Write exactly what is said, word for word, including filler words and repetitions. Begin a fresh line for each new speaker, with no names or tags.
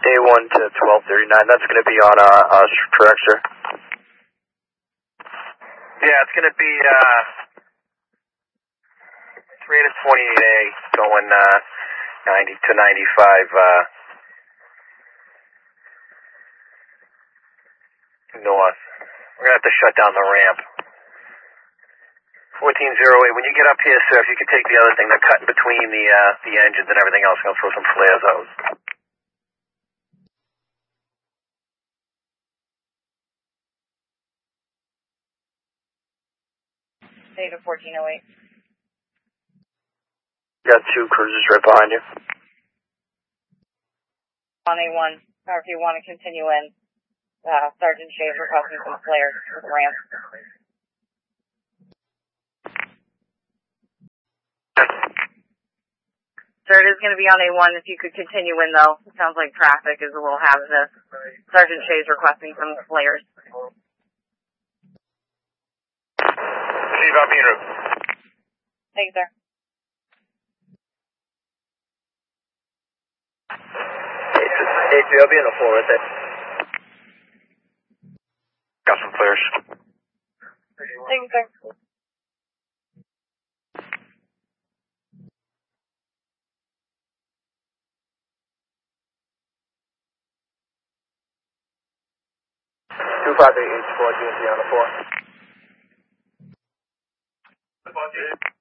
A one to twelve thirty-nine, that's going to be on uh, us, correct, sir?
Yeah, it's going to be uh, three to twenty-eight A going uh, ninety to ninety-five uh, north. We're going to have to shut down the ramp. fourteen oh eight, when you get up here, sir, if you could take the other thing that cut in between the uh, the engines and everything else, I'm going to throw some flares out.
Data fourteen oh eight.
Got two cruisers right behind you.
On A one, or if you want to continue in, uh, Sergeant Shea is requesting some flares for the ramp. Sir, it is going to be on A one. If you could continue in, though. It sounds like traffic is a little hazardous. Sergeant Shea is requesting some flares.
Chief, I'll be en route.
Thanks, sir.
A three, I'll be on the floor right there.
Got some flares.
Thanks, sir.
two five eight H four, G M P on the floor.